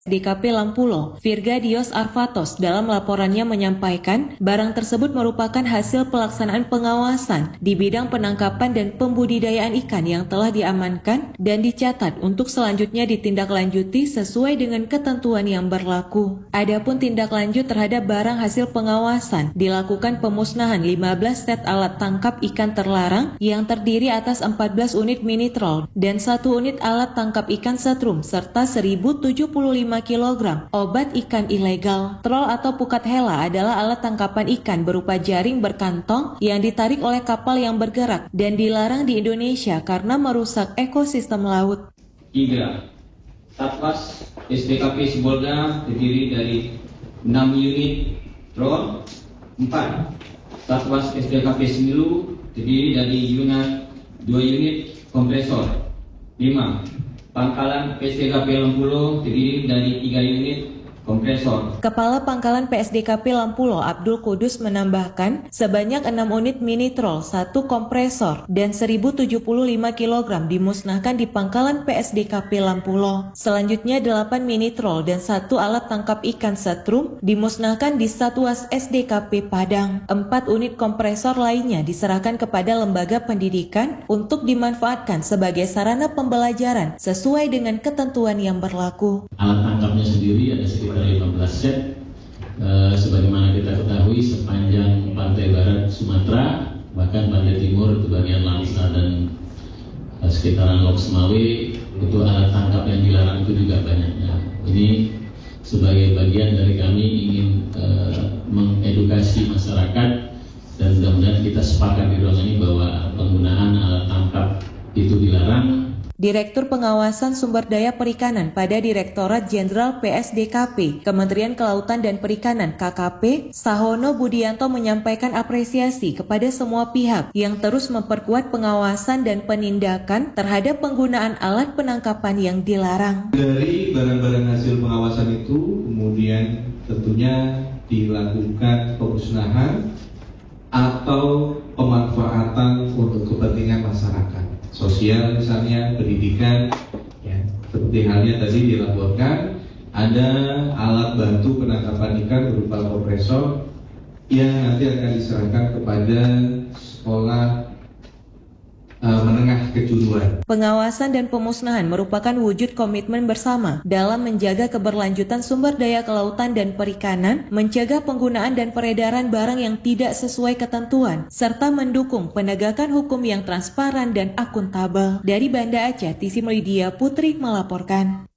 DKP Lampulo, Virga Dios Arvatos dalam laporannya menyampaikan barang tersebut merupakan hasil pelaksanaan pengawasan di bidang penangkapan dan pembudidayaan ikan yang telah diamankan dan dicatat untuk selanjutnya ditindaklanjuti sesuai dengan ketentuan yang berlaku. Adapun tindak lanjut terhadap barang hasil pengawasan dilakukan pemusnahan 15 set alat tangkap ikan terlarang yang terdiri atas 14 unit mini troll dan 1 unit alat tangkap ikan setrum serta 1075 kg obat ikan ilegal. Troll atau pukat hela adalah alat tangkapan ikan berupa jaring berkantong yang ditarik oleh kapal yang bergerak dan dilarang di Indonesia karena merusak ekosistem laut. 3. Satpas SDKP Sibolga terdiri dari 6 unit troll. 4. Satpas SDKP Semilu terdiri dari 2 unit kompresor. 5. Pangkalan PSDKP Lampulo terdiri dari 3 unit kompresor. Kepala Pangkalan PSDKP Lampulo Abdul Kudus menambahkan sebanyak 6 unit mini troll, 1 kompresor, dan 1075 kg dimusnahkan di Pangkalan PSDKP Lampulo. Selanjutnya 8 mini troll dan 1 alat tangkap ikan setrum dimusnahkan di Satuas SDKP Padang. 4 unit kompresor lainnya diserahkan kepada lembaga pendidikan untuk dimanfaatkan sebagai sarana pembelajaran sesuai dengan ketentuan yang berlaku. Alat tangkapnya sendiri ada sekitar 15 set. Sebagaimana kita ketahui sepanjang pantai barat Sumatera, bahkan pantai timur itu bagian Langsa dan sekitaran Lok Semawe, itu alat tangkap yang dilarang itu juga banyaknya. Ini sebagai bagian dari kami ingin mengedukasi masyarakat dan mudah-mudahan kita sepakat di ruangan ini bahwa penggunaan alat tangkap itu dilarang. Direktur Pengawasan Sumber Daya Perikanan pada Direktorat Jenderal PSDKP, Kementerian Kelautan dan Perikanan KKP, Sahono Budianto menyampaikan apresiasi kepada semua pihak yang terus memperkuat pengawasan dan penindakan terhadap penggunaan alat penangkapan yang dilarang. Dari barang-barang hasil pengawasan itu kemudian tentunya dilakukan pemusnahan atau pemanfaatan untuk kepentingan masyarakat. Sosial misalnya, pendidikan, ya, seperti halnya tadi dilaporkan ada alat bantu penangkapan ikan berupa kompresor yang nanti akan diserahkan kepada sekolah menengah kejuruan. Pengawasan dan pemusnahan merupakan wujud komitmen bersama dalam menjaga keberlanjutan sumber daya kelautan dan perikanan, mencegah penggunaan dan peredaran barang yang tidak sesuai ketentuan, serta mendukung penegakan hukum yang transparan dan akuntabel. Dari Banda Aceh, Tisi Melidia Putri melaporkan.